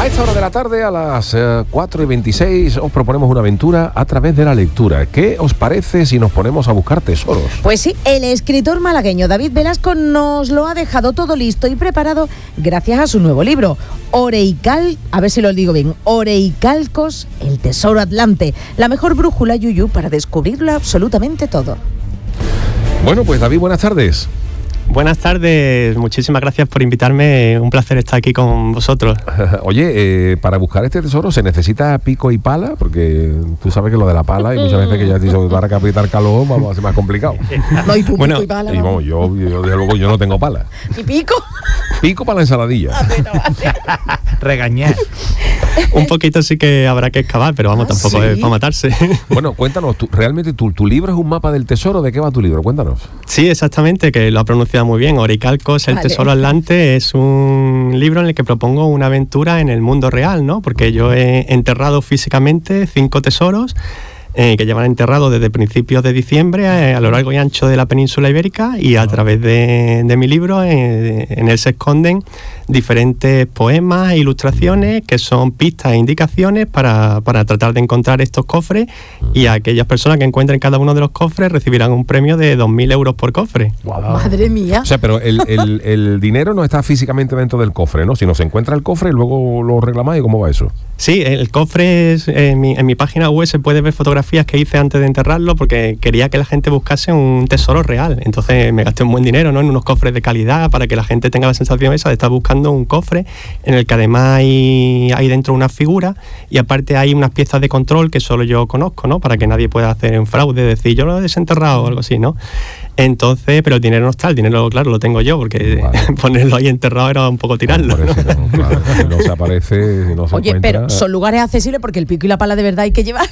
A esta hora de la tarde, a las 4:26, os proponemos una aventura a través de la lectura. ¿Qué os parece si nos ponemos a buscar tesoros? Pues sí, el escritor malagueño David Velasco nos lo ha dejado todo listo y preparado gracias a su nuevo libro, a ver si lo digo bien, Oreicalcos, el tesoro atlante, la mejor brújula Yuyu para descubrirlo absolutamente todo. Bueno, pues David, buenas tardes. Buenas tardes, muchísimas gracias por invitarme, un placer estar aquí con vosotros. Oye, para buscar este tesoro se necesita pico y pala, porque tú sabes que lo de la pala y muchas veces que ya te dicho para capitar calor vamos a ser más complicado. No hay pico y pala. Y vamos, yo desde luego yo no tengo pala. ¿Y pico? Pico para la ensaladilla. Regañar. Un poquito sí que habrá que excavar, pero vamos, tampoco es para matarse. Bueno, cuéntanos, realmente tu libro es un mapa del tesoro. ¿De qué va tu libro? Cuéntanos. Sí, exactamente, que lo ha pronunciado muy bien. Oreicalcos, el tesoro atlante, es un libro en el que propongo una aventura en el mundo real, ¿no? Porque yo he enterrado físicamente 5 tesoros que llevan enterrados desde principios de diciembre a lo largo y ancho de la península ibérica, y a través de mi libro en él se esconden diferentes poemas e ilustraciones que son pistas e indicaciones para tratar de encontrar estos cofres, y aquellas personas que encuentren cada uno de los cofres recibirán un premio de 2.000 euros por cofre. Wow. Madre mía. O sea, pero el dinero no está físicamente dentro del cofre, ¿no? Si no se encuentra el cofre, luego lo reclamáis. ¿Cómo va eso? Sí, el cofre es, en mi página web se puede ver fotografías que hice antes de enterrarlo, porque quería que la gente buscase un tesoro real. Entonces me gasté un buen dinero, ¿no?, en unos cofres de calidad, para que la gente tenga la sensación esa de estar buscando un cofre en el que además hay dentro una figura, y aparte hay unas piezas de control que solo yo conozco, ¿no?, para que nadie pueda hacer un fraude, decir yo lo he desenterrado o algo así, ¿no? Entonces, pero el dinero no está, el dinero, claro, lo tengo yo, porque ponerlo ahí enterrado era un poco tirarlo. No, claro, si no se aparece, si no se Oye, encuentra. pero son lugares accesibles, porque el pico y la pala de verdad hay que llevarlo.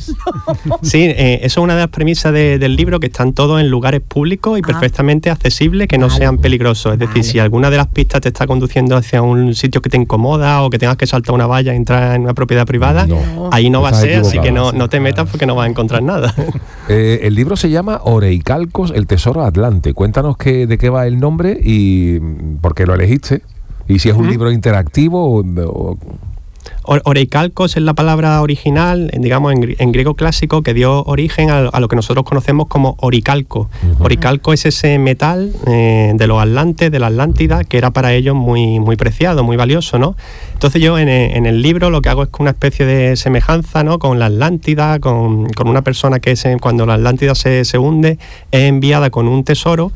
Sí, eso es una de las premisas del libro, que están todos en lugares públicos y perfectamente accesibles, que no sean peligrosos. Es decir, si alguna de las pistas te está conduciendo hacia un sitio que te incomoda, o que tengas que saltar una valla e entrar en una propiedad privada, ahí no va a ser, así que no te metas, porque no vas a encontrar nada. El libro se llama Oreicalcos, el tesoro atlante. Cuéntanos de qué va el nombre y por qué lo elegiste, y si es un libro interactivo o... Oreicalcos es la palabra original, digamos, en griego clásico, que dio origen a lo que nosotros conocemos como oricalco. Oricalco es ese metal de los atlantes, de la Atlántida, que era para ellos muy, muy preciado, muy valioso, ¿no? Entonces yo en el libro lo que hago es una especie de semejanza, ¿no?, con la Atlántida, con una persona que cuando la Atlántida se hunde, es enviada con un tesoro,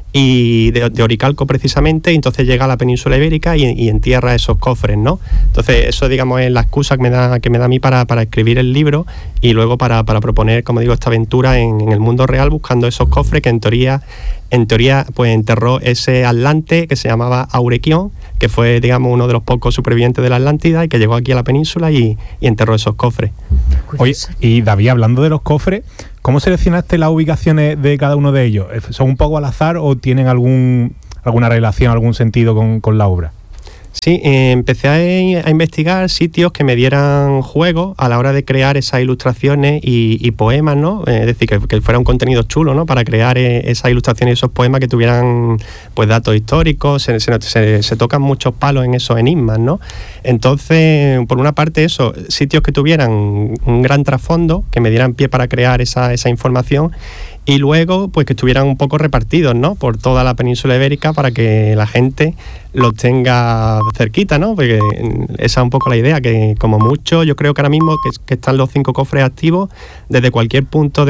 y de oricalco precisamente, y entonces llega a la península ibérica y entierra esos cofres, ¿no? Entonces eso, digamos, es la excusa que me da a mí para escribir el libro, y luego para proponer, como digo, esta aventura en el mundo real, buscando esos cofres que en teoría pues enterró ese atlante que se llamaba Aurequión, que fue, digamos, uno de los pocos supervivientes de la Atlántida, y que llegó aquí a la península y enterró esos cofres. Oye, y David, hablando de los cofres, ¿cómo seleccionaste las ubicaciones de cada uno de ellos? ¿Son un poco al azar o tienen alguna relación, algún sentido con la obra? Sí, empecé a investigar sitios que me dieran juego a la hora de crear esas ilustraciones y poemas, ¿no? Es decir, que fuera un contenido chulo, ¿no?, para crear esas ilustraciones y esos poemas que tuvieran, pues, datos históricos. Se tocan muchos palos en esos enigmas, ¿no? Entonces, por una parte eso, sitios que tuvieran un gran trasfondo, que me dieran pie para crear esa información, y luego pues que estuvieran un poco repartidos, ¿no?, por toda la península ibérica, para que la gente los tenga cerquita, ¿no? Porque esa es un poco la idea, que como mucho yo creo que ahora mismo que están los 5 cofres activos desde cualquier punto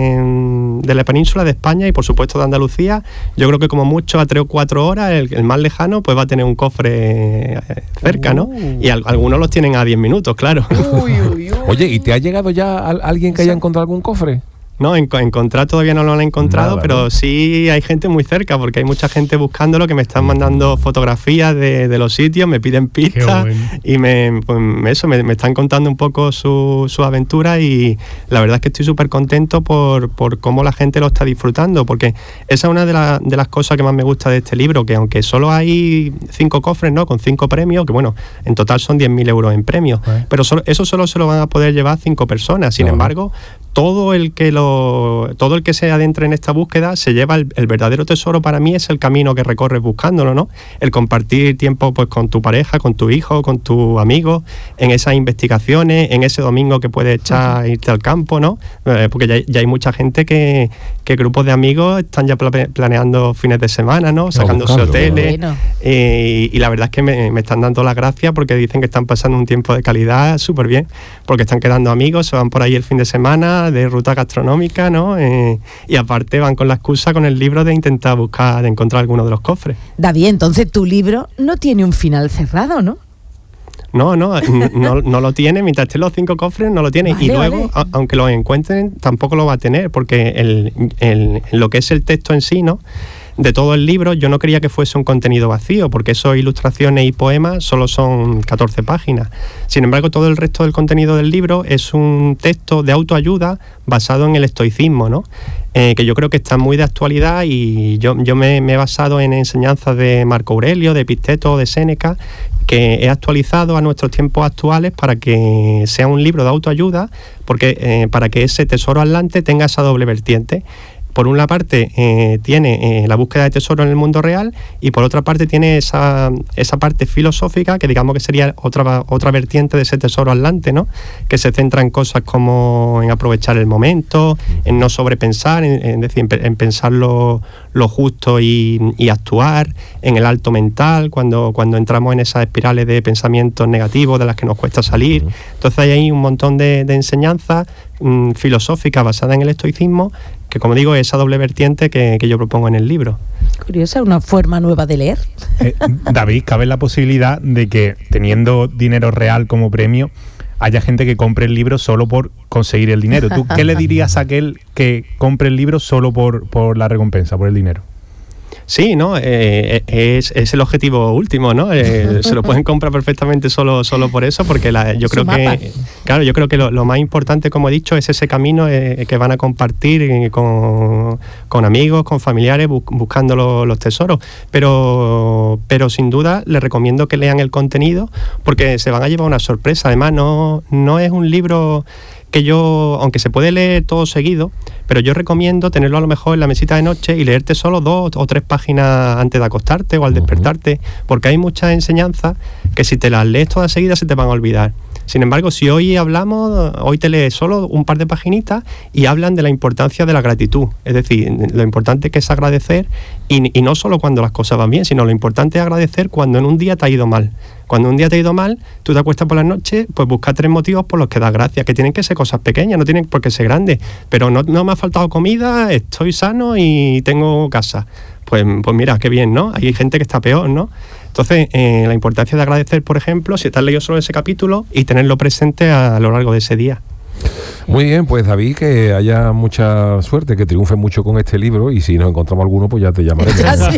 de la península de España, y por supuesto de Andalucía. Yo creo que como mucho a 3 o 4 horas el más lejano pues va a tener un cofre cerca, ¿no? Y algunos los tienen a 10 minutos, claro. Oye, ¿y te ha llegado ya alguien que haya encontrado algún cofre? No, encontrar todavía no lo han encontrado. Nada, pero sí hay gente muy cerca, porque hay mucha gente buscándolo, que me están mandando fotografías de los sitios, me piden pistas, y me están contando un poco su aventura, y la verdad es que estoy súper contento por cómo la gente lo está disfrutando, porque esa es una de las cosas que más me gusta de este libro, que aunque solo hay 5 cofres, ¿no?, con 5 premios, que bueno, en total son 10.000 euros en premios, pero eso solo se lo van a poder llevar 5 personas. Sin embargo, todo el que se adentre en esta búsqueda se lleva el verdadero tesoro. Para mí es el camino que recorres buscándolo, ¿no? El compartir tiempo pues con tu pareja, con tu hijo, con tus amigos, en esas investigaciones, en ese domingo que puedes echar, irte al campo, ¿no? Porque ya hay mucha gente que grupos de amigos están ya planeando fines de semana, ¿no? Sacándose hoteles. Bueno. Y la verdad es que me están dando las gracias porque dicen que están pasando un tiempo de calidad súper bien, porque están quedando amigos, se van por ahí el fin de semana de ruta gastronómica, ¿no? Y aparte van con la excusa con el libro de intentar buscar, de encontrar alguno de los cofres. David, entonces tu libro no tiene un final cerrado, ¿no? No lo tiene. Mientras estén los 5 cofres no lo tiene. Vale, y luego, aunque los encuentren, tampoco lo va a tener, porque lo que es el texto en sí, ¿no? De todo el libro, yo no quería que fuese un contenido vacío, porque esos ilustraciones y poemas solo son 14 páginas. Sin embargo, todo el resto del contenido del libro es un texto de autoayuda basado en el estoicismo, ¿no? Que yo creo que está muy de actualidad, y yo me he basado en enseñanzas de Marco Aurelio, de Epicteto, de Séneca, que he actualizado a nuestros tiempos actuales para que sea un libro de autoayuda, porque para que ese tesoro atlante tenga esa doble vertiente. Por una parte tiene la búsqueda de tesoro en el mundo real, y por otra parte tiene esa parte filosófica, que digamos que sería otra vertiente de ese tesoro atlante, ¿no? Que se centra en cosas como en aprovechar el momento, en no sobrepensar, en pensar lo justo y actuar, en el alto mental, cuando entramos en esas espirales de pensamientos negativos de las que nos cuesta salir. Entonces hay ahí un montón de enseñanzas filosóficas basadas en el estoicismo, que como digo es esa doble vertiente que yo propongo en el libro. Curiosa, una forma nueva de leer. David, ¿cabe la posibilidad de que, teniendo dinero real como premio, haya gente que compre el libro solo por conseguir el dinero? ¿Tú qué le dirías a aquel que compre el libro solo por la recompensa, por el dinero? Sí, ¿no? Es el objetivo último, ¿no? Se lo pueden comprar perfectamente solo por eso, porque yo creo que lo más importante, como he dicho, es ese camino que van a compartir con amigos, con familiares, buscando los tesoros. Pero sin duda les recomiendo que lean el contenido, porque se van a llevar una sorpresa. Además, no es un libro que aunque se puede leer todo seguido, pero yo recomiendo tenerlo a lo mejor en la mesita de noche y leerte solo 2 o 3 páginas antes de acostarte o al despertarte, porque hay muchas enseñanzas que si te las lees todas seguidas se te van a olvidar. Sin embargo, si hoy te lees solo un par de paginitas y hablan de la importancia de la gratitud, es decir, lo importante que es agradecer, y no solo cuando las cosas van bien, sino lo importante es agradecer cuando en un día te ha ido mal. Cuando un día te ha ido mal, tú te acuestas por la noche, pues busca 3 motivos por los que das gracias, que tienen que ser cosas pequeñas, no tienen por qué ser grandes, pero no me ha faltado comida, estoy sano y tengo casa. Pues mira, qué bien, ¿no? Hay gente que está peor, ¿no? Entonces, la importancia de agradecer, por ejemplo, si te has leído solo ese capítulo, y tenerlo presente a lo largo de ese día. Muy bien, pues David, que haya mucha suerte, que triunfe mucho con este libro, y si nos encontramos alguno, pues ya te llamaremos.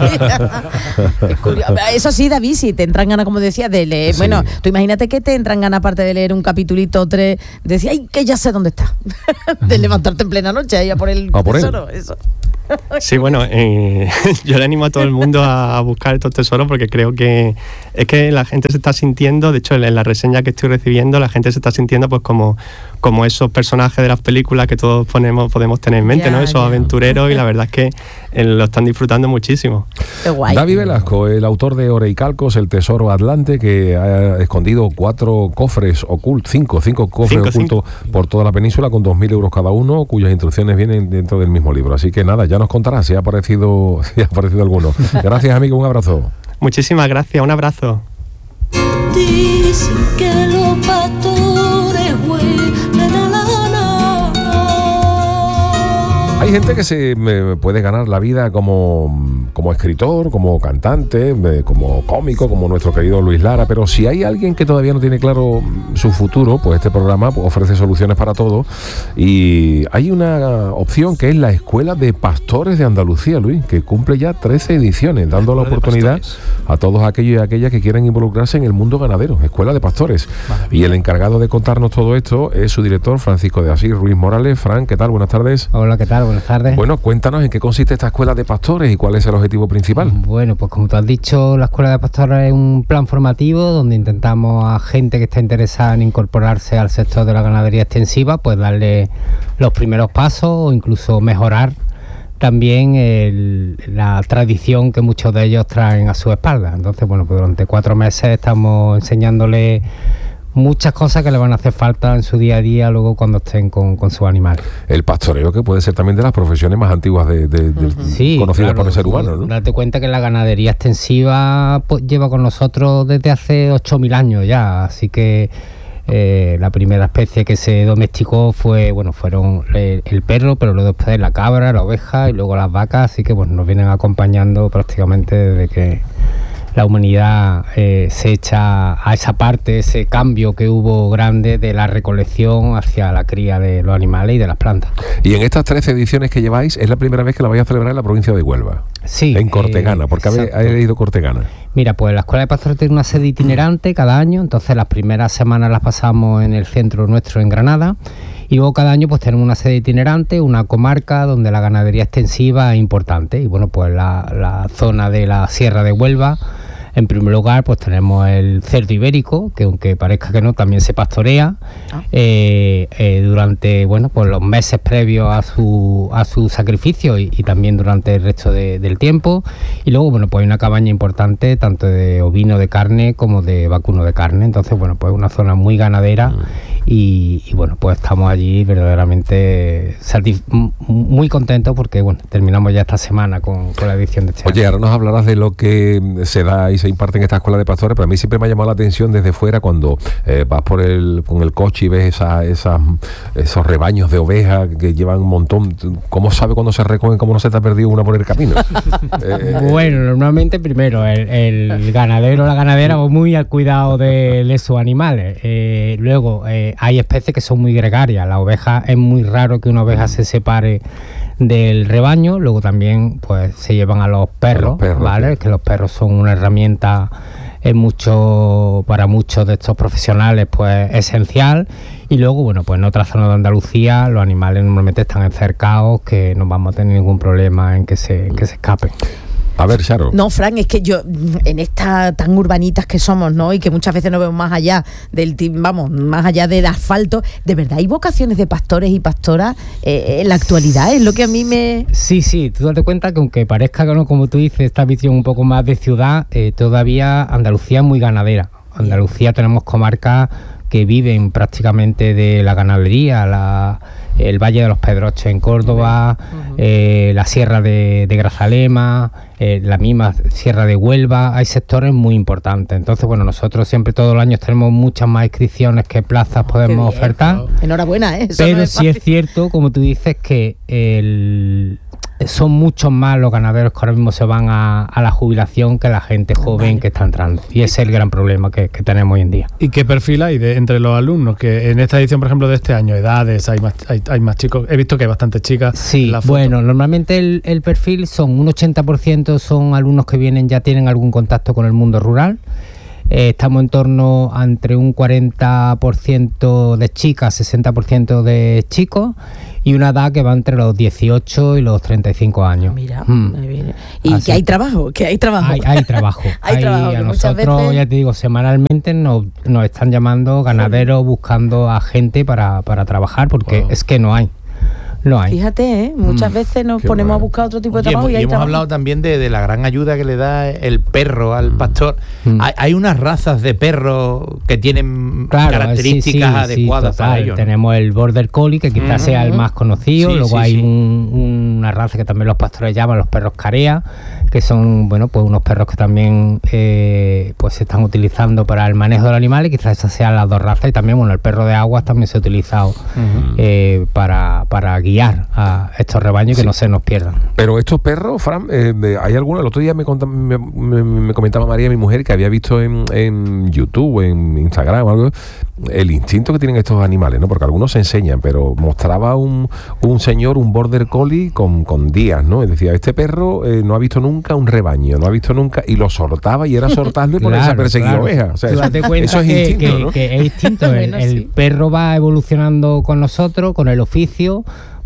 Eso sí, David, si te entran ganas, como decías, de leer, sí. Bueno, tú imagínate que te entran ganas, aparte de leer un capitulito o 3, de decir, ay, que ya sé dónde está, de levantarte en plena noche ahí a por el tesoro, eso. Sí, bueno, yo le animo a todo el mundo a buscar estos tesoros, porque creo que es que la gente se está sintiendo, de hecho en la reseña que estoy recibiendo, la gente se está sintiendo pues como esos personajes de las películas que todos podemos tener en mente, ¿no? Esos aventureros, y la verdad es que lo están disfrutando muchísimo. Qué guay. David Velasco, el autor de Oreicalcos, el tesoro atlante, que ha escondido 4 cofres ocultos, 5 cofres ocultos por toda la península, con 2.000 euros cada uno, cuyas instrucciones vienen dentro del mismo libro. Así que nada, ya nos contarás si ha aparecido alguno. Gracias, amigo, un abrazo. Muchísimas gracias, un abrazo. Dicen que los pastores huelen a lana. Hay gente que se puede ganar la vida como escritor, como cantante, como cómico, como nuestro querido Luis Lara, pero si hay alguien que todavía no tiene claro su futuro, pues este programa ofrece soluciones para todo, y hay una opción que es la Escuela de Pastores de Andalucía, Luis, que cumple ya 13 ediciones, dando la oportunidad a todos aquellos y aquellas que quieran involucrarse en el mundo ganadero. Escuela de Pastores. Maravilla. Y el encargado de contarnos todo esto es su director, Francisco de Asís Ruiz Morales. Fran, ¿qué tal? Buenas tardes. Hola, ¿qué tal? buenas tardes. Bueno, cuéntanos en qué consiste esta escuela de pastores y cuál es el objetivo principal. Bueno, pues como tú has dicho, la escuela de pastores es un plan formativo donde intentamos a gente que está interesada en incorporarse al sector de la ganadería extensiva, pues darle los primeros pasos o incluso mejorar también la tradición que muchos de ellos traen a su espalda. Entonces, bueno, pues durante 4 meses estamos enseñándoles muchas cosas que le van a hacer falta en su día a día luego cuando estén con sus animales. El pastoreo, que puede ser también de las profesiones más antiguas sí, conocidas claro, por el ser humano, ¿no? Date cuenta que la ganadería extensiva pues, lleva con nosotros desde hace 8.000 años ya, así que la primera especie que se domesticó fueron el perro, pero luego después la cabra, la oveja y luego las vacas, así que bueno, nos vienen acompañando prácticamente desde que la humanidad se echa a esa parte, ese cambio que hubo grande de la recolección hacia la cría de los animales y de las plantas. Y en estas 13 ediciones que lleváis, es la primera vez que la vais a celebrar en la provincia de Huelva. Sí. En Cortegana, porque he leído Cortegana. Mira, pues la Escuela de Pastores tiene una sede itinerante cada año, entonces las primeras semanas las pasamos en el centro nuestro en Granada. Y luego cada año pues tenemos una sede itinerante, una comarca donde la ganadería extensiva es importante. Y bueno, pues la zona de la Sierra de Huelva, en primer lugar, pues tenemos el cerdo ibérico, que aunque parezca que no, también se pastorea durante pues los meses previos a su sacrificio y también durante el resto del tiempo. Y luego, bueno, pues hay una cabaña importante, tanto de ovino de carne como de vacuno de carne. Entonces, bueno, pues una zona muy ganadera y bueno, pues estamos allí verdaderamente muy contentos porque, bueno, terminamos ya esta semana con la edición de este año. Oye, ahora nos hablarás de lo que se da y se imparte en esta escuela de pastores, pero a mí siempre me ha llamado la atención desde fuera cuando vas con el coche y ves esos rebaños de ovejas que llevan un montón. ¿Cómo sabe cuándo se recogen, cómo no se te ha perdido una por el camino? Bueno, normalmente primero el ganadero o la ganadera va muy al cuidado de sus animales. Luego hay especies que son muy gregarias. La oveja, es muy raro que una oveja se separe del rebaño. Luego también pues se llevan a los perros, ¿vale? Que los perros son una herramienta para muchos de estos profesionales pues esencial. Y luego, bueno, pues en otra zona de Andalucía los animales normalmente están encercados, que no vamos a tener ningún problema en que se escapen. A ver, Charo. No, Fran, es que yo, en estas tan urbanitas que somos, ¿no? Y que muchas veces no vemos más allá más allá del asfalto, ¿de verdad hay vocaciones de pastores y pastoras en la actualidad? Es lo que a mí me... Sí, tú date cuenta que aunque parezca que no, como tú dices, esta visión un poco más de ciudad, todavía Andalucía es muy ganadera. Andalucía tenemos comarcas que viven prácticamente de la ganadería, el Valle de los Pedroches en Córdoba, la Sierra de Grazalema, la misma Sierra de Huelva. Hay sectores muy importantes. Entonces, bueno, nosotros siempre todos los años tenemos muchas más inscripciones que plazas podemos ofertar. Enhorabuena, ¿eh? Pero no sí es cierto, como tú dices, que son muchos más los ganaderos que ahora mismo se van a la jubilación que la gente joven que está entrando. Y ese es el gran problema que tenemos hoy en día. ¿Y qué perfil hay entre los alumnos? Que en esta edición, por ejemplo, de este año, edades, hay más chicos. He visto que hay bastantes chicas. Sí, bueno, normalmente el perfil son un 80% son alumnos que ya tienen algún contacto con el mundo rural. Estamos en torno entre un 40% de chicas, 60% de chicos, y una edad que va entre los 18 y los 35 años. Mira, y así. Que hay trabajo, Hay trabajo. Hay trabajo. A nosotros, veces... ya te digo, semanalmente nos están llamando ganaderos buscando a gente para trabajar, porque es que no hay. Fíjate, muchas veces nos ponemos a buscar otro tipo de trabajo y hemos hablado también de la gran ayuda que le da el perro al pastor. Hay unas razas de perros que tienen características adecuadas para ellos, ¿no? Tenemos el Border Collie, que quizás sea el más conocido. Luego hay una raza que también los pastores llaman los perros carea, que son pues unos perros que también pues se están utilizando para el manejo del animal, y quizás esas sean las dos razas. Y también el perro de aguas también se ha utilizado para guiar a estos rebaños, que no se nos pierdan. Pero estos perros, Fran, hay algunos. El otro día me comentaba María, mi mujer, que había visto en YouTube, en Instagram o algo, el instinto que tienen estos animales, ¿no? Porque algunos se enseñan, pero mostraba un señor, un Border Collie con días, ¿no? Y decía, este perro no ha visto nunca un rebaño, no ha visto nunca, y lo soltaba y era soltarlo y ponerse a perseguir ovejas. O sea, eso es instinto, ¿no? Que es instinto. El perro va evolucionando con nosotros, con el oficio.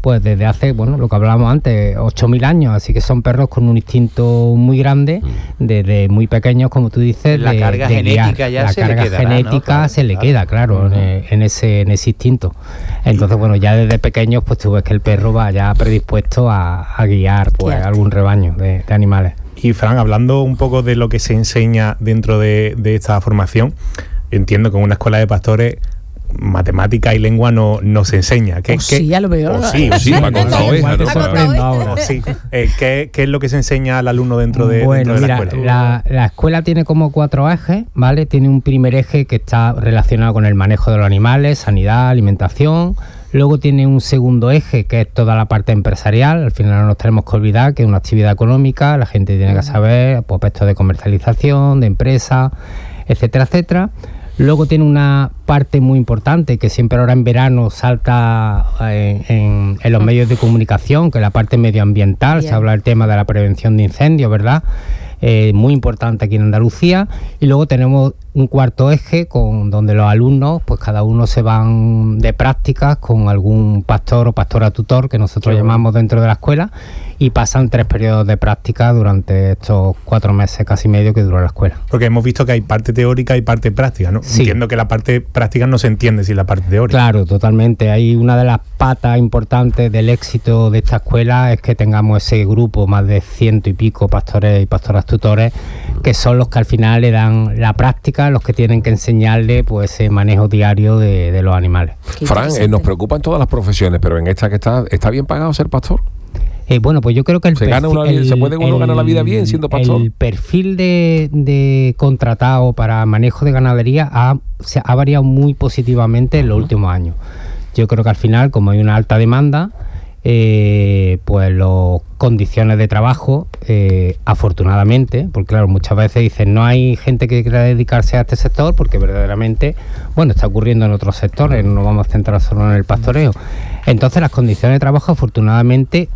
pues desde hace, bueno, lo que hablábamos antes, 8.000 años, así que son perros con un instinto muy grande, desde muy pequeños, como tú dices, la carga genética guiar. ya la se carga le quedará, genética, ¿no? Se le queda, claro, en ese instinto. Entonces, bueno, ya desde pequeños, pues tú ves que el perro va ya predispuesto a guiar pues algún rebaño de animales. Y Fran, hablando un poco de lo que se enseña dentro de esta formación, entiendo que en una escuela de pastores matemática y lengua no se enseña. Sí, ya lo veo. Sí, para contar ovejas, ¿no? ¿Qué es lo que se enseña al alumno dentro de la escuela? La escuela tiene como 4 ejes, ¿vale? Tiene un primer eje que está relacionado con el manejo de los animales, sanidad, alimentación. Luego tiene un segundo eje que es toda la parte empresarial. Al final no nos tenemos que olvidar que es una actividad económica, la gente tiene que saber aspectos de comercialización, de empresa, etcétera, etcétera. Luego tiene una parte muy importante que siempre ahora en verano salta en los medios de comunicación, que es la parte medioambiental. Se habla del tema de la prevención de incendios, ¿verdad? Muy importante aquí en Andalucía. Y luego tenemos un cuarto eje donde los alumnos, pues cada uno se van de prácticas con algún pastor o pastora tutor que nosotros llamamos dentro de la escuela, y pasan 3 periodos de práctica durante estos 4 meses casi medio que dura la escuela. Porque hemos visto que hay parte teórica y parte práctica, ¿no? Sí. Entiendo que la parte práctica no se entiende sin la parte teórica. Claro, totalmente. Hay una de las patas importantes del éxito de esta escuela es que tengamos ese grupo, más de 100 y pico pastores y pastoras tutores, que son los que al final le dan la práctica, los que tienen que enseñarle pues ese manejo diario de los animales. Fran, nos preocupan todas las profesiones, pero en esta que está bien pagado ser pastor. Bueno, pues yo creo que ¿Se puede uno ganar la vida bien siendo pastor? El perfil de contratado para manejo de ganadería ha variado muy positivamente en los últimos años. Yo creo que al final, como hay una alta demanda, pues las condiciones de trabajo, afortunadamente, porque claro, muchas veces dicen no hay gente que quiera dedicarse a este sector, porque verdaderamente, bueno, está ocurriendo en otros sectores, no nos vamos a centrar solo en el pastoreo. Entonces las condiciones de trabajo afortunadamente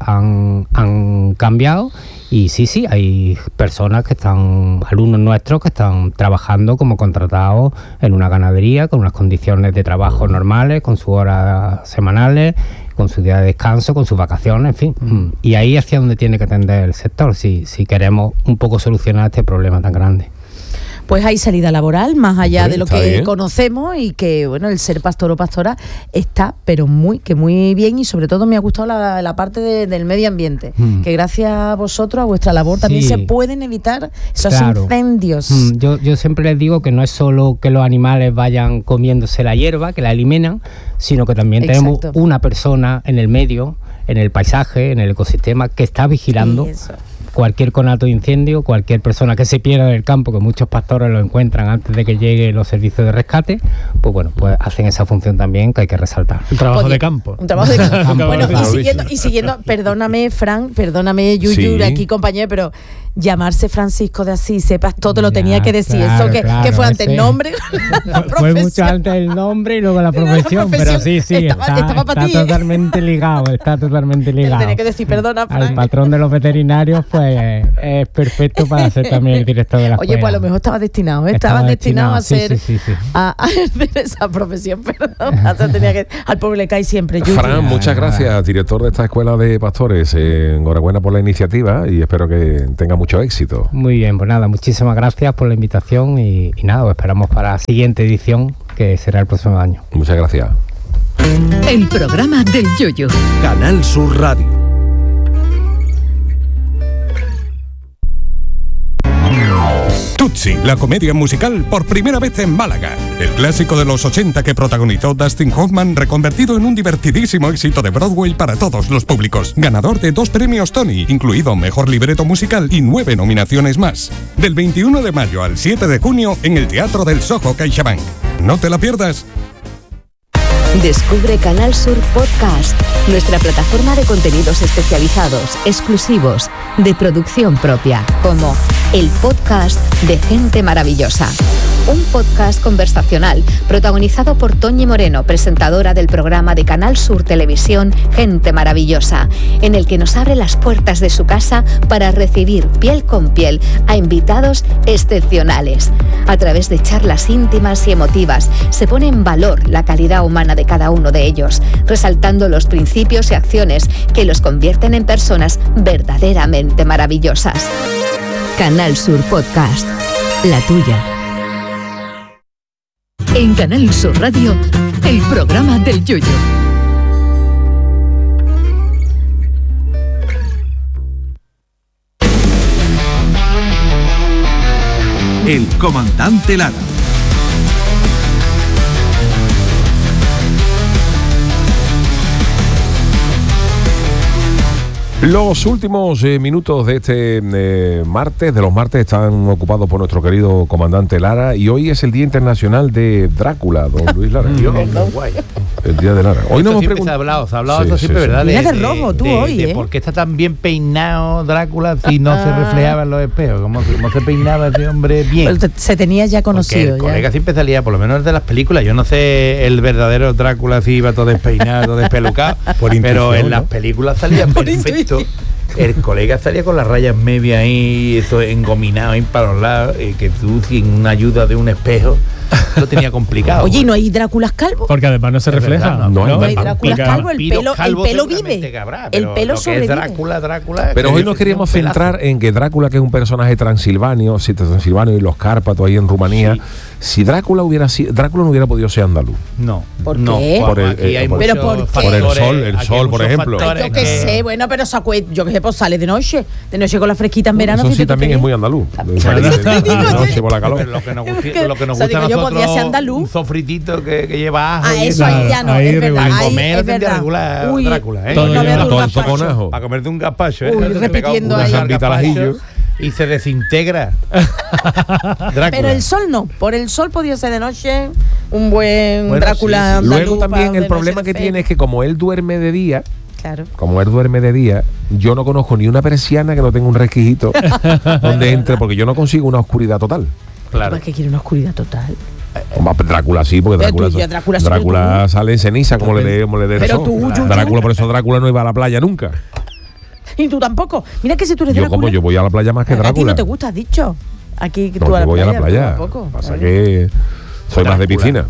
han cambiado, y sí, hay personas que están, alumnos nuestros que están trabajando como contratados en una ganadería con unas condiciones de trabajo normales, con sus horas semanales, con su día de descanso, con sus vacaciones, en fin. Y ahí hacia donde tiene que tender el sector, si queremos un poco solucionar este problema tan grande. Pues hay salida laboral, más allá de lo que conocemos, y que, bueno, el ser pastor o pastora está, pero muy bien, y sobre todo me ha gustado la parte del medio ambiente, que gracias a vosotros, a vuestra labor, también se pueden evitar esos incendios. Yo siempre les digo que no es solo que los animales vayan comiéndose la hierba, que la eliminan, sino que también tenemos una persona en el medio, en el paisaje, en el ecosistema, que está vigilando cualquier conato de incendio, cualquier persona que se pierda en el campo, que muchos pastores lo encuentran antes de que lleguen los servicios de rescate, pues bueno, pues hacen esa función también que hay que resaltar. Un trabajo de campo. Un trabajo de campo. Bueno, y siguiendo, perdóname, Fran, perdóname, Yuyu, aquí compañero, pero llamarse Francisco de Asís, sepas todo, lo tenía que decir. Claro, eso que fue antes el nombre, fue mucho antes el nombre y luego la profesión, pero sí, está totalmente ligado, Tenía que decir, perdona, Fran. Al patrón de los veterinarios, pues es perfecto para ser también el director de la escuela. Oye, pues a lo mejor estaba destinado, Estaba destinado a ser a hacer esa profesión, perdón. Al pobre le cae siempre. Fran, muchas gracias, director de esta escuela de pastores. Enhorabuena por la iniciativa y espero que tenga mucho éxito. Muy bien, pues nada, muchísimas gracias por la invitación y nada, os esperamos para la siguiente edición, que será el próximo año. Muchas gracias. El programa del Yoyo. Canal Sur Radio. Tutsi, la comedia musical por primera vez en Málaga. El clásico de los 80 que protagonizó Dustin Hoffman, reconvertido en un divertidísimo éxito de Broadway para todos los públicos. Ganador de 2 premios Tony, incluido Mejor Libreto Musical y 9 nominaciones más. Del 21 de mayo al 7 de junio en el Teatro del Soho CaixaBank. No te la pierdas. Descubre Canal Sur Podcast, nuestra plataforma de contenidos especializados, exclusivos, de producción propia, como el podcast de Gente Maravillosa. Un podcast conversacional protagonizado por Toñi Moreno, presentadora del programa de Canal Sur Televisión Gente Maravillosa, en el que nos abre las puertas de su casa para recibir piel con piel a invitados excepcionales. A través de charlas íntimas y emotivas se pone en valor la calidad humana de de cada uno de ellos, resaltando los principios y acciones que los convierten en personas verdaderamente maravillosas. Canal Sur Podcast, la tuya. En Canal Sur Radio, el programa del Yoyo. El comandante Lara. Los últimos minutos de este martes, de los martes, están ocupados por nuestro querido comandante Lara, y hoy es el Día Internacional de Drácula, don Luis Lara. Dios, guay. El Día de Lara. Hoy no hemos preguntado. Se ha hablado sí, esto siempre, ¿verdad? Mira de rojo, tú hoy, de por qué está tan bien peinado Drácula si no se reflejaba en los espejos. ¿Cómo se peinaba ese hombre bien? Pero se tenía ya conocido. Porque el colega siempre salía, por lo menos de las películas. Yo no sé el verdadero Drácula si iba todo despeinado, todo despelucado, pero en las películas salía perfecto. El colega salía con las rayas medias ahí, eso engominado ahí para los lados, que tú sin una ayuda de un espejo lo tenía complicado. Oye, ¿y no hay Dráculas calvos? Porque además no se refleja. Verdad, no hay Dráculas calvos, el pelo vive. El pelo sobrevive. Drácula. Pero hoy nos queríamos centrar en que Drácula, que es un personaje transilvanio, y los Cárpatos ahí en Rumanía, si Drácula no hubiera podido ser andaluz. No. ¿Por qué? Por el sol, por ejemplo. Yo qué sé, bueno, pero yo qué sé, pues sale de noche con la fresquita en verano. Eso sí también es muy andaluz. De noche por la calor. Pero lo que nos gusta a nosotros, un sofritito que lleva ajo. Eso ahí ya no, es verdad. Para comer tendría regular Drácula, Todo con ajo. Para comerte un gazpacho, repitiendo una ahí. gambita al ajillo y se desintegra. Pero el sol no. Por el sol podía ser de noche un buen Drácula andaluz. Luego también el problema que tiene es que como él duerme de día, claro. Yo no conozco ni una persiana que no tenga un resquijito donde entre, porque yo no consigo una oscuridad total. Claro. ¿Para qué quiere una oscuridad total? Drácula sí, porque Drácula sale en ceniza, como le dé Pero tú, Drácula, por eso Drácula no iba a la playa nunca. Y tú tampoco. Mira que si tú eres Drácula. Yo voy a la playa más que Drácula. A ti no te gusta, has dicho. Aquí no, tú yo voy a la playa. Pasa que soy más de piscina.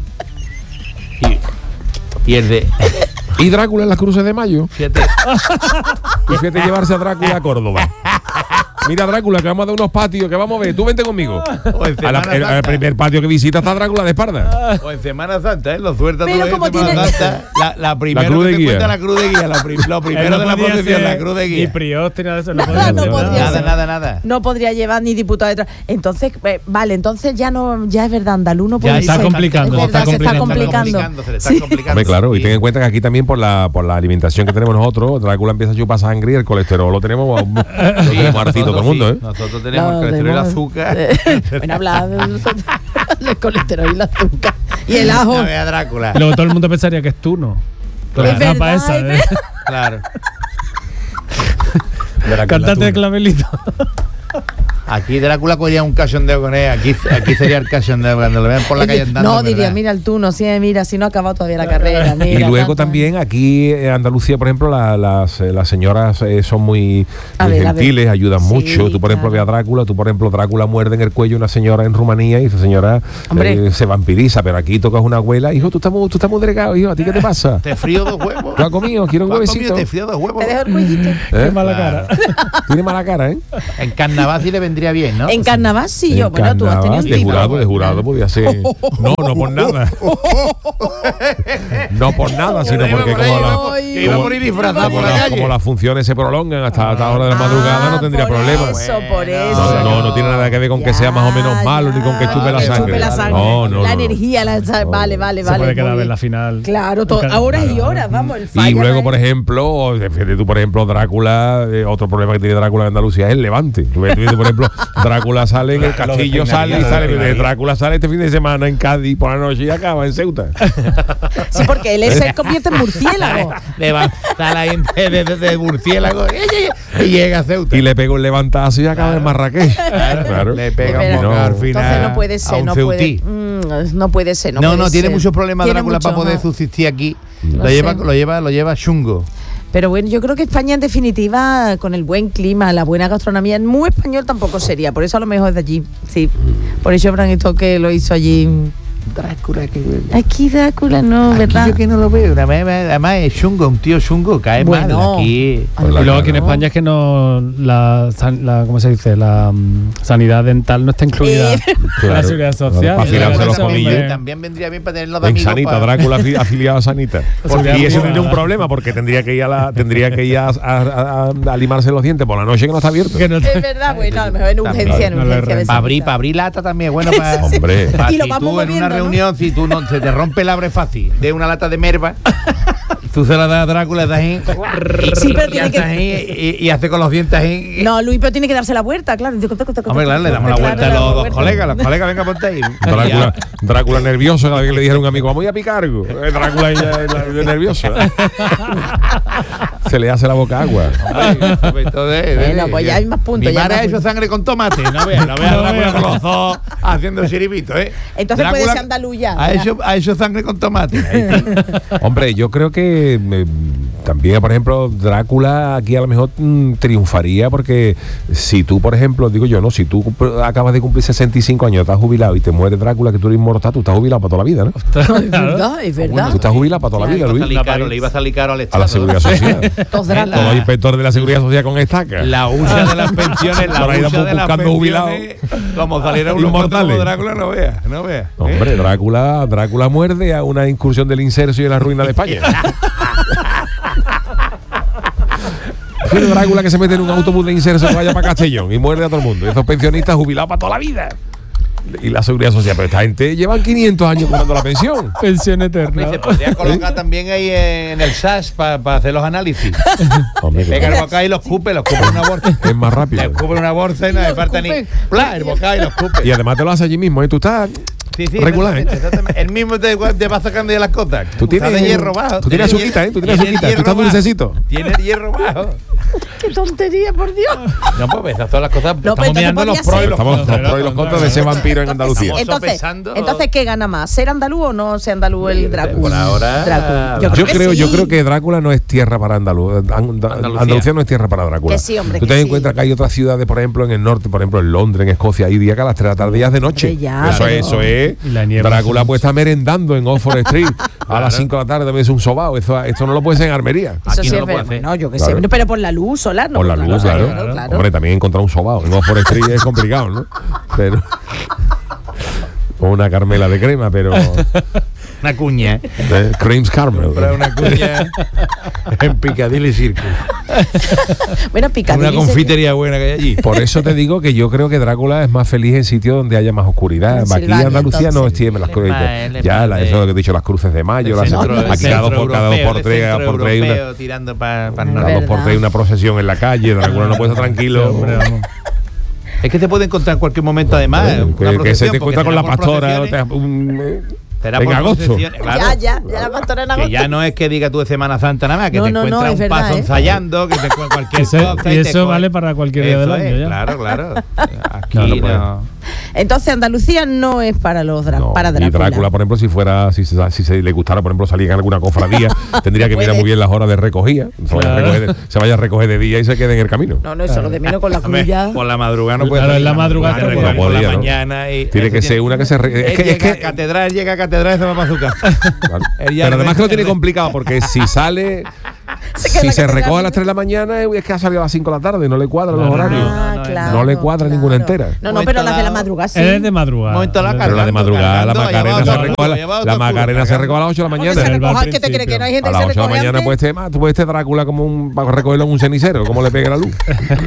Y el de... Y Drácula en las cruces de mayo. Fíjate llevarse a Drácula a Córdoba. Mira, Drácula, que vamos a dar unos patios, que vamos a ver. Tú vente conmigo. Al primer patio que visita está Drácula de espalda. O en Semana Santa, ¿eh? Lo suelta todo en Semana Santa. La primera cruz de que te guía. Cuenta la cruz de guía. Lo primero de la procesión, la cruz de guía. Ni priostre, nada de eso. Nada. No podría llevar ni diputado detrás. Entonces, vale, entonces ya es verdad, andaluz no puede ser. Se está complicando. Se está complicando. Hombre, claro, y ten en cuenta que aquí también por la alimentación que tenemos nosotros, Drácula empieza a chupar sangre y el colesterol lo tenemos hartito todo el mundo, ¿eh? Nosotros tenemos el colesterol y el azúcar. Bueno, habla del colesterol y el azúcar. Y el ajo. A Drácula. Luego todo el mundo pensaría que es tú, ¿no? Es verdad, Claro. Cántate de clavelito. Aquí Drácula cogería un cachondeo con él. Aquí sería el cachondeo cuando lo vean por la calle andando. No, diría, mira el turno, sí, mira, si no ha acabado todavía la carrera. Mira, y luego también aquí en Andalucía, por ejemplo, las señoras son muy gentiles, ayudan mucho. Tú, por ejemplo, ves a Drácula, Drácula muerde en el cuello a una señora en Rumanía y esa señora se vampiriza, pero aquí tocas una abuela, hijo, tú estás muy delgado, hijo, ¿a ti qué te pasa? Te frío 2 huevos. ¿Tú has comido? ¿Quiero un huevecito? Te frío 2 huevos. Te dejo el cuellito. Tiene mala cara. Tiene mala cara, ¿eh? En carnaval sí le vendría bien, ¿no? En carnaval sí, yo, bueno, tú has tenido de jurado podía ser. No por nada. No por nada, sino porque como las funciones se prolongan hasta la hora de la madrugada, no tendría problemas. Por eso. No tiene nada que ver con que sea más o menos malo ni con que chupe la sangre. No. La energía, vale. Se puede quedar en la final. Claro, horas y horas, vamos, el fallo. Y luego, por ejemplo, Drácula, otro problema que tiene Drácula en Andalucía es el Levante. Tú ves, por ejemplo, Drácula sale en el Castillo, sale. Drácula sale este fin de semana en Cádiz por la noche y acaba en Ceuta. Sí, porque él se convierte en murciélago. Levanta la gente de murciélago y llega a Ceuta. Y le pega un levantazo y acaba en Marrakech. Claro. Le pega un boca al final. Entonces no puede ser, no puede ser. No, tiene muchos problemas Drácula para poder subsistir aquí. Lo lleva chungo. Pero bueno, yo creo que España en definitiva, con el buen clima, la buena gastronomía, muy español tampoco sería, por eso a lo mejor es de allí, sí. Por eso Branito que lo hizo allí Drácula, que Aquí Drácula no, ¿verdad? yo que no lo veo. Además es chungo, un tío chungo, cae mal aquí. Y luego aquí en España es que no ¿cómo se dice? La sanidad dental no está incluida en la seguridad social. Para afilarse los colmillos. También vendría bien para tenerlo de En amigos. Sanita, Drácula afiliado a Sanita. Y eso tiene un problema porque tendría que ir a limarse los dientes por la noche que no está abierto. Es verdad, bueno, a lo mejor en urgencia, Para abrir lata también es bueno para. Hombre. Y lo si vamos tú en una moviendo, ¿no? reunión, si tú no se te rompe el abre fácil de una lata de merva, tú se la das a Drácula, das ahí, Sí, pero tiene y hace con los dientes ahí. No, Luis, pero tiene que darse la vuelta, claro. Hombre, claro, le damos la vuelta a los dos colegas. Los colegas, venga, ponte ahí. Drácula nervioso, cada vez que le dijeron a un amigo, vamos a ir a picar algo. Drácula ya nervioso. Se le hace la boca agua. Bueno, pues ya hay más puntos. Mi madre ha hecho sangre con tomate. No veas Drácula con los dos haciendo chiribito, ¿eh? Entonces puede ser andaluz ya. Ha hecho sangre con tomate. Hombre, yo creo que también, por ejemplo, Drácula aquí a lo mejor triunfaría porque si tú, por ejemplo, digo yo, ¿no? Si tú acabas de cumplir 65 años, estás jubilado y te muere Drácula, que tú eres inmortal, tú estás jubilado para toda la vida, ¿no? Es verdad, es verdad. Tú estás jubilado para toda la vida, Luis. Le iba a salir caro al Estado. A la Seguridad Social. Todos los inspectores de la Seguridad Social con estaca. La hucha de las pensiones, buscando jubilados. Como saliera un inmortales. Drácula, no veas. Hombre, Drácula muerde a una incursión del inserso y de la ruina de España. Fue Drácula que se mete en un autobús de inserso que vaya para Castellón y muerde a todo el mundo. Y esos pensionistas jubilados para toda la vida. Y la Seguridad Social, pero esta gente llevan 500 años cobrando la pensión. Pensión eterna. Se podría colocar también ahí en el SAS para hacer los análisis. Hombre, pega el bocado y los escupe en una bolsa. Es más rápido. Le escupe en una bolsa y no le falta ni. ¡Pla! El bocado y los escupe. Y además te lo hace allí mismo, ¿eh? Tú estás. Sí, regular, exactamente. El mismo te va sacando de las cosas. Tú tienes de hierro bajo. Tú tienes azuquita, ¿eh? Tú tienes azuquita. Tú estás dulcecito. Tienes hierro bajo. ¡Qué tontería, por Dios! No, pues esas son las cosas. No, estamos mirando los pros y los contras de ese vampiro en Andalucía. Entonces, ¿qué gana más? ¿Ser andaluz o no ser andaluz el Drácula? Por ahora. Yo creo que Drácula no es tierra para Andaluz. Andalucía no es tierra para Drácula. Que sí, hombre. Tú te encuentras que hay otras ciudades, por ejemplo, en el norte, por ejemplo, en Londres, en Escocia, hay días que a las 3 de la tarde ya es de noche. Eso es. Drácula puede estar merendando en Oxford Street a las 5 de la tarde, también es un sobao. Esto no lo puede ser en Armería. Eso sí es verdad. No, yo qué sé. Pero por la luz solar, ¿no? Por la luz, claro. Hombre, también encontrar un sobao en Oxford Street es complicado, ¿no? Pero o una Carmela de crema, pero una cuña. Creams Carmel. Una cuña en Piccadilly Circus. Bueno, Piccadilly. Una confitería buena que hay allí. Por eso te digo que yo creo que Drácula es más feliz en sitios donde haya más oscuridad. Aquí en Andalucía no tiene las cruces. Ya, eso es lo que he dicho, las cruces de mayo. Aquí cada dos por tres tirando para una procesión en la calle. Drácula no puede estar tranquilo. Es que te puede encontrar en cualquier momento, además. Que se te encuentra con la pastora. En agosto. Claro, ya la pastora en agosto. Que ya no es que diga tú de Semana Santa nada más, que te encuentras un paso ensayando, que te encuentras cualquier cosa. Y eso vale para cualquier día del año. Claro. Aquí no. Entonces Andalucía no es para los para Drácula. Y Drácula, por ejemplo, si se le gustara, por ejemplo, salir en alguna cofradía, tendría que mirar muy bien las horas de recogida. Se vaya a recoger de día y se quede en el camino. No, eso lo de menos con la cruz ya. Por la madrugada no puede. Claro, en la madrugada por la mañana. Tiene que ser una que se. Es que catedral llega a catedral y se va para su casa. Pero además que lo tiene complicado porque si sale. Si se recoge a las 3 de la mañana es que ha salido a las 5 de la tarde y no le cuadran los horarios. No le cuadra ninguna entera. No, pero las de la madrugada sí. Es de madrugada. Pero la de madrugada, la Macarena se recoge a las 8 de la mañana. ¿Qué te crees que no hay gente a que las se 8 de la recoge mañana antes? tú puedes estar Drácula como para recogerlo en un cenicero, como le pegue la luz.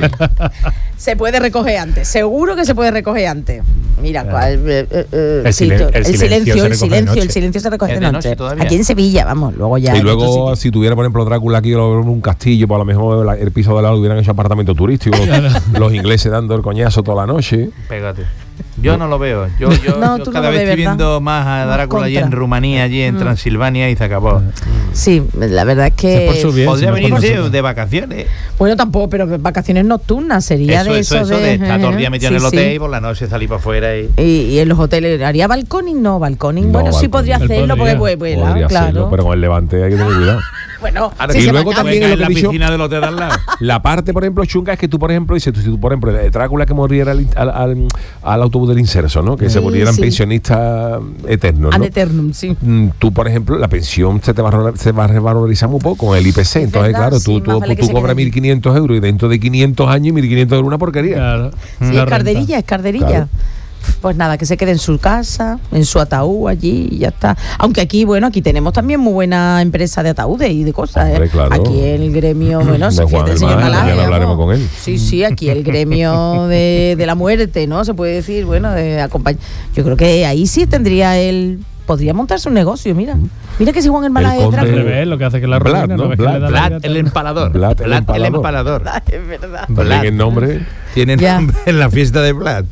Se puede recoger antes, seguro que se puede recoger antes. Mira, el silencio se recoge de noche. Aquí en Sevilla, vamos, luego ya. Y luego, si tuviera, por ejemplo, Drácula aquí un castillo, pues a lo mejor el piso de al lado hubieran hecho apartamento turístico, los ingleses dando el coñazo toda la noche. Pégate. Yo no lo veo. Yo cada vez estoy viendo más a Drácula allí en Rumanía, allí en Transilvania y se acabó. Sí, la verdad es que podría venirse de vacaciones. Bueno, tampoco, pero vacaciones nocturnas sería eso, de eso de estar todo el día metido en el hotel y por la noche salir para afuera y en los hoteles haría balconing, bueno, sí podría hacerlo porque podría claro hacerlo, pero con el Levante hay que tener cuidado. Bueno, y luego también en la piscina del hotel de al lado. La parte, por ejemplo, chunga es que tú, por ejemplo, dices, si tú, por ejemplo, Drácula que moriera al autobús del inserso, ¿no? Que se volvieran pensionistas eternos, ¿no? Ad eternum, sí. Tú, por ejemplo, la pensión se va a revalorizar muy poco con el IPC. Entonces, verdad, claro, sí, tú cobras 1.500 euros y dentro de 500 años 1.500 euros una porquería. Claro. Sí, es carderilla. Claro. Pues nada, que se quede en su casa, en su ataúd allí y ya está. Aunque aquí, bueno, aquí tenemos también muy buena empresa de ataúdes y de cosas. Hombre, claro. Aquí el gremio, bueno, De Juan el señor Hermán, Malaje, ya hablaremos con él. Sí, aquí el gremio de la muerte, ¿no? Se puede decir, bueno, de acompañar. Yo creo que ahí sí tendría podría montarse un negocio, mira. Mira que si Juan Hermán es Al revés, lo que hace que la ruina, Vlad, ¿no? ¿no? ¿Ves que le da la Vlad vida el empalador. Vlad el empalador. Es verdad. También el nombre. Tiene Ya. nombre en la fiesta de Vlad.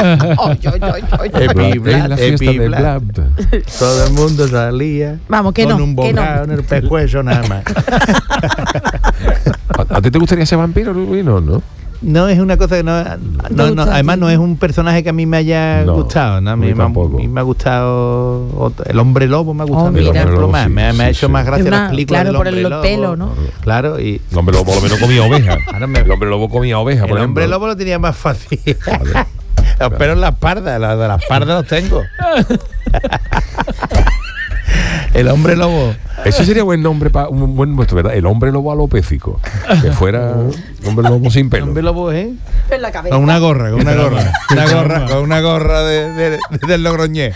Vlad, en la fiesta de Vlad. Todo el mundo salía. Vamos, que con no, un que no. bocado en el pescuezo nada más. ¿A ti te gustaría ser vampiro, Luis? No. No es una cosa que no, además no es un personaje que a mí me haya gustado, ¿no? A mí me ha gustado el hombre lobo, me ha gustado mira. por ejemplo, más. Sí, me ha hecho más gracia Una- las películas claro, del por hombre el lobo. pelo, ¿no? Claro, y El hombre lobo por lo menos comía oveja. El hombre lobo comía oveja, por el hombre ejemplo. lobo lo tenía más fácil. Los pelos en las pardas, de las pardas los tengo. El hombre lobo. Ese sería buen nombre para un buen puesto, ¿verdad? El hombre lobo alopécico. Que fuera un hombre lobo sin El pelo. hombre lobo, ¿eh? En la cabeza. Con una gorra. Con una gorra del Logroñé.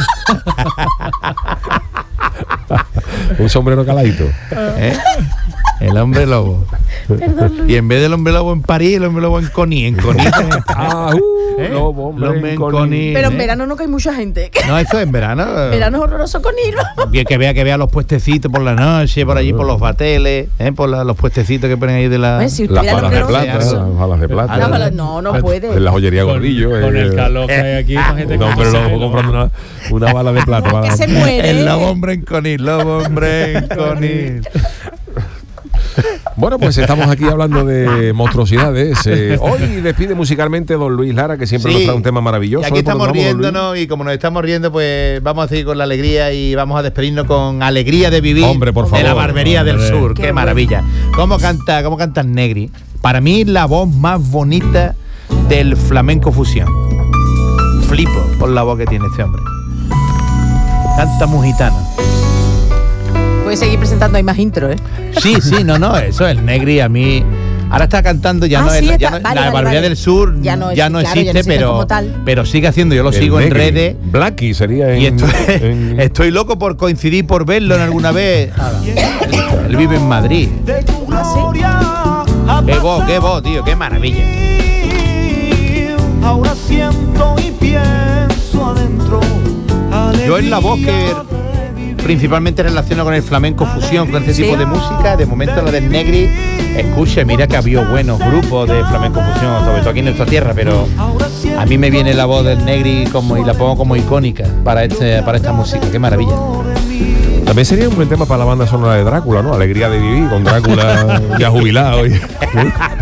Un sombrero caladito. ¿Eh? El hombre lobo. Y en vez del hombre lobo en París, el hombre lobo en Conil. En Conil. Lobo, hombre, en Conil. Conil. Pero en verano no cae mucha gente. No, eso es en verano. Verano es horroroso con hilo. Bien que vea los puestecitos por la noche, por allí por los bateles, por los puestecitos que ponen ahí de la. Si Las estuviera balas de el plata, horroroso. las balas de plata. No puede. En la joyería Gordillo. Con el calor que hay aquí, la gente No, que pero sabe, luego comprando una bala de plata. Que se muere. El lobo hombre en Conil, lobo hombre en Conil. Bueno, pues estamos aquí hablando de monstruosidades. Hoy despide musicalmente don Luis Lara, que siempre nos trae un tema maravilloso. Y aquí estamos riéndonos y como nos estamos riendo, pues vamos a seguir con la alegría y vamos a despedirnos con Alegría de Vivir. Hombre, por de favor. la Barbería del Sur. Qué maravilla. ¿Cómo canta Negri? Para mí la voz más bonita del flamenco fusión. Flipo por la voz que tiene este hombre. Canta muy gitana. Puedes seguir presentando, hay más intro, ¿eh? Sí, no, eso el Negri a mí. Ahora está cantando, ya no sí, es está. la Vale, Barbería del Sur ya no existe, como tal. pero sigue haciendo, yo lo El sigo en Negri. redes. Blackie sería Y en... estoy loco por coincidir, por verlo en alguna vez. Él vive en Madrid. Qué voz, tío, qué maravilla. Ahora siento y pienso adentro. Yo en la voz que principalmente relaciono con el flamenco fusión, con este tipo de música, de momento lo del Negri, escucha, mira que había buenos grupos de flamenco fusión, sobre todo aquí en nuestra tierra, pero a mí me viene la voz del Negri y la pongo como icónica para esta música, qué maravilla. También sería un buen tema para la banda sonora de Drácula, ¿no? Alegría de Vivir, con Drácula ya jubilado.